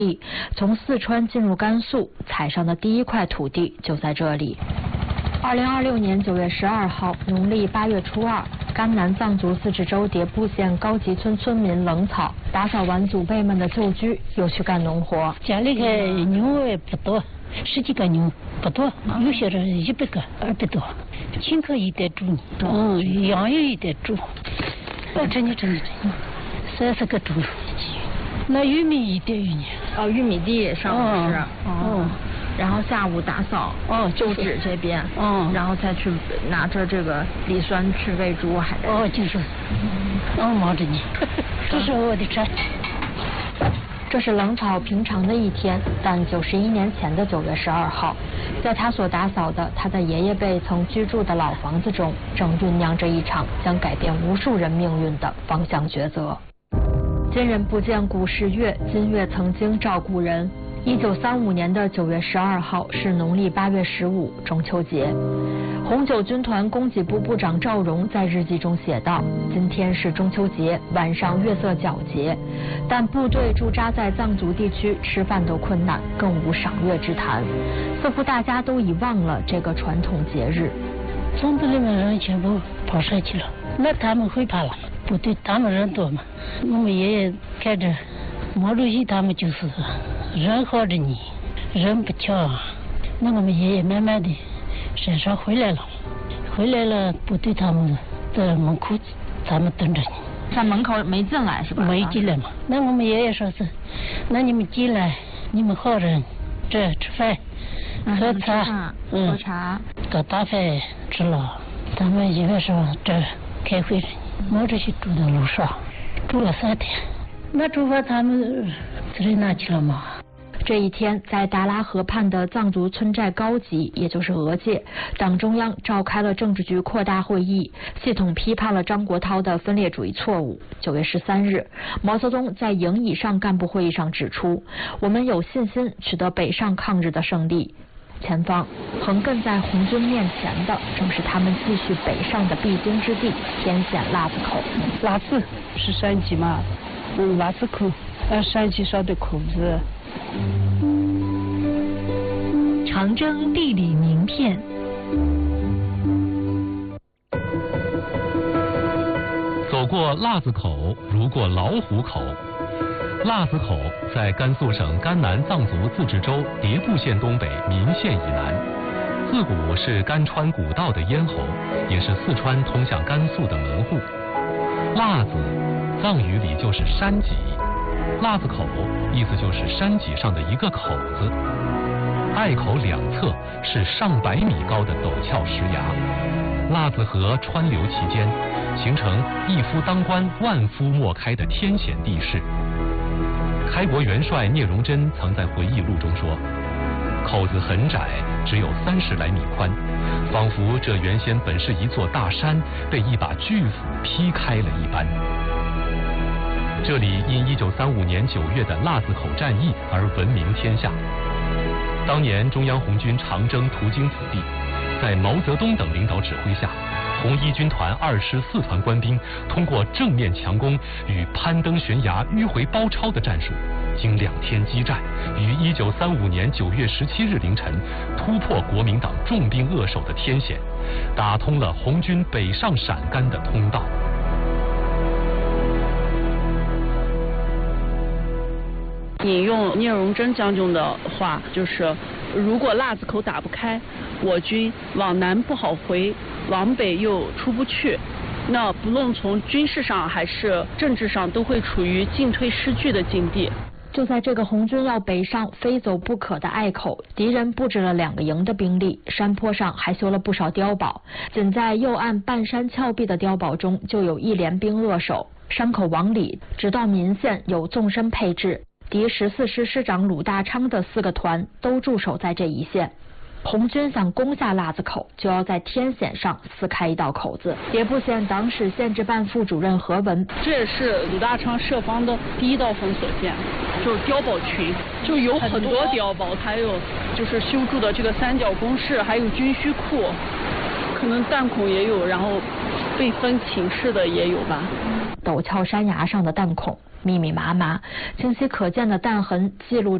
从四川进入甘肃，踩上的第一块土地就在这里。2026年9月12号，农历8月初2，甘南藏族自治州迭部县高集村村民冷草打扫完祖辈们的旧居，又去干农活。 家里的牛也不多，10几个牛不多，有些人100个、200多，青稞一点猪，羊也一点猪，真的，30个猪。那玉米一点玉米。 玉米地也上是。然后下午打扫旧址这边，然后再去拿着这个磷酸去喂猪，还得就是，忙着呢，这是我的车。 这是冷草平常的一天，但91年前的9月12号，在他所打扫的他的爷爷辈曾居住的老房子中，正酝酿着一场将改变无数人命运的方向抉择。今人不见古时月，今月曾经照故人。1935年的9月12号是农历8月15，中秋节。红九军团供给部部长赵荣在日记中写道：今天是中秋节，晚上月色皎洁，但部队驻扎在藏族地区，吃饭都困难，更无赏月之谈，似乎大家都遗忘了这个传统节日。 村子里面人全部跑上去了，那他们会怕了，部队他们人多嘛。我们爷爷看着毛主席他们就是人好着你，人不巧，那我们爷爷慢慢的山上回来了，部队他们在门口他们等着你， 在门口没进来是吧？ 没进来嘛。那我们爷爷说是，那你们进来，你们好人这吃饭喝茶， 喝茶， 搞大饭吃了。他们因为说这开会，毛主席住在楼上，住了3天。那住饭他们自己拿去了吗？ 这一天，在达拉河畔的藏族村寨高级，也就是俄界，党中央召开了政治局扩大会议，系统批判了张国焘的分裂主义错误。9月13日，毛泽东在营以上干部会议上指出，我们有信心取得北上抗日的胜利。前方横亘在红军面前的，正是他们继续北上的必经之地——天险腊子口。 腊子是山鸡嘛？腊子口，山鸡上的口子。 长征地理名片。 走过腊子口，如过老虎口。腊子口在甘肃省甘南藏族自治州迭部县东北岷县以南，自古是甘川古道的咽喉，也是四川通向甘肃的门户。腊子藏语里就是山脊，腊子口意思就是山脊上的一个口子。隘口两侧是上百米高的陡峭石崖，腊子河川流其间，形成一夫当关万夫莫开的天险地势。开国元帅聂荣臻曾在回忆录中说，口子很窄，只有30来米宽，仿佛这原先本是一座大山，被一把巨斧劈开了一般。这里因1935年9月的腊子口战役而闻名天下。当年中央红军长征途经此地，在毛泽东等领导指挥下，红一军团2师4团官兵通过正面强攻与攀登悬崖迂回包抄的战术，经2天激战，于1935年9月17日凌晨突破国民党重兵扼守的天险，打通了红军北上陕甘的通道。 引用聂荣臻将军的话，就是如果腊子口打不开，我军往南不好回，往北又出不去，那不论从军事上还是政治上，都会处于进退失据的境地。 就在这个红军要北上非走不可的隘口，敌人布置了2个营的兵力，山坡上还修了不少碉堡，仅在右岸半山峭壁的碉堡中就有1连兵扼守。山口往里直到岷县有纵深配置，敌14师师长鲁大昌的4个团都驻守在这一线。红军想攻下腊子口，就要在天险上撕开一道口子。迭部县党史县治办副主任何文， 这也是鲁大昌设防的第一道封锁线，就是碉堡群，就有很多碉堡，还有就是修筑的这个3角工事，还有军需库，可能弹孔也有，然后被分寝室的也有吧。 陡峭山崖上的弹孔密密麻麻，清晰可见的弹痕记录